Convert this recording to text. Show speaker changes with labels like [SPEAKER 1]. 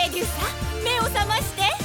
[SPEAKER 1] デューサー、目を覚まして。